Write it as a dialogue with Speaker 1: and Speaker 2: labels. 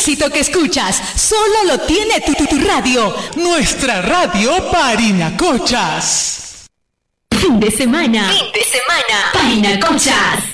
Speaker 1: éxito que escuchas solo lo tiene tu radio. Nuestra radio Parinacochas.
Speaker 2: Fin de semana. Parinacochas.